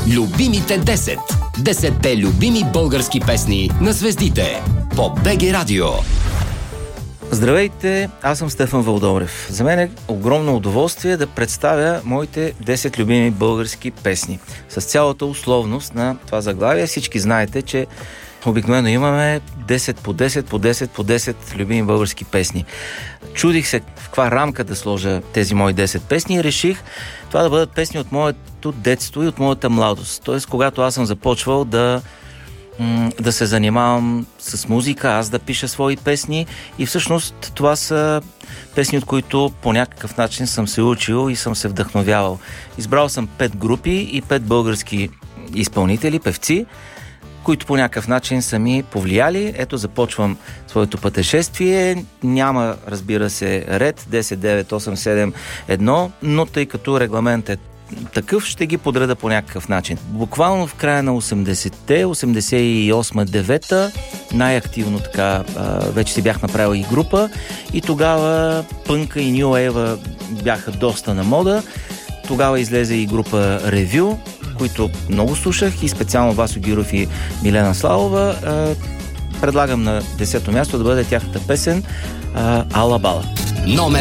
Любимите 10. 10-те любими български песни на звездите по БГ Радио. Здравейте, аз съм Стефан Вълдобрев. За мен е огромно удоволствие да представя моите 10 любими български песни. С цялата условност на това заглавие всички знаете, че обикновено имаме 10 по 10 по 10 по 10 любими български песни. Чудих се в каква рамка да сложа тези мои 10 песни и реших това да бъдат песни от моето детство и от моята младост. Тоест, когато аз съм започвал да се занимавам с музика, аз да пиша свои песни и всъщност това са песни, от които по някакъв начин съм се учил и съм се вдъхновявал. Избрал съм 5 групи и 5 български изпълнители, певци, които по някакъв начин са ми повлияли. Ето, започвам своето пътешествие. Няма, разбира се, ред 10, 9, 8, 7, 1, но тъй като регламент е такъв, ще ги подреда по някакъв начин. Буквално в края на 80-те, 88-9, най-активно така, вече си бях направил и група и тогава пънка и ню ейва бяха доста на мода. Тогава излезе и група Ревю, които много слушах, и специално Васо Гиров и Милена Славова. Предлагам на 10-то място да бъде тяхната песен Ала Бала. Номер